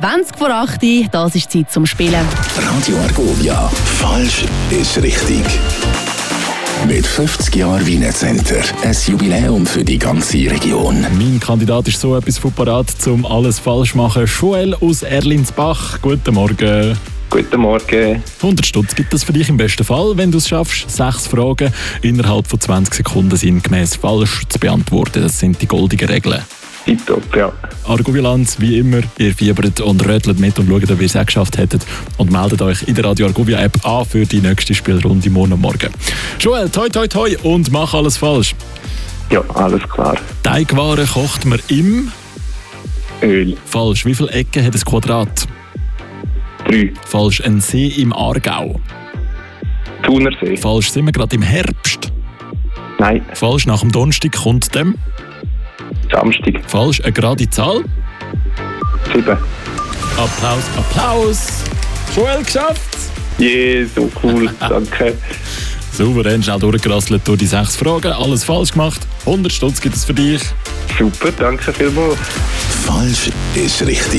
20 vor 8 Uhr, das ist Zeit zum Spielen. Radio Argovia, falsch ist richtig. Mit 50 Jahren Wiener Center. Ein Jubiläum für die ganze Region. Mein Kandidat ist so etwas von parat, um alles falsch zu machen. Joel aus Erlinsbach. Guten Morgen. Guten Morgen. 100 Stutz gibt es für dich im besten Fall, wenn du es schaffst. 6 Fragen innerhalb von 20 Sekunden sind gemäss falsch zu beantworten. Das sind die goldigen Regeln. Tipptopp, ja. Argovialand, wie immer, ihr fiebert und rötelt mit und schaut, ob ihr es auch geschafft hättet. Und meldet euch in der Radio Argovia App an für die nächste Spielrunde morgen. Joel, toi toi toi und mach alles falsch. Ja, alles klar. Teigwaren kocht man im Öl. Falsch. Wie viele Ecken hat ein Quadrat? 3. Falsch. Ein See im Aargau. Thunersee. Falsch. Sind wir gerade im Herbst? Nein. Falsch. Nach dem Donnerstag kommt dem? Samstag. Falsch. Eine gerade Zahl? 7. Applaus. Joel, geschafft! So cool. Danke. Souverän, schnell durchgerasselt durch die 6 Fragen. Alles falsch gemacht. 100 Stutz gibt es für dich. Super, danke vielmals. Falsch ist richtig.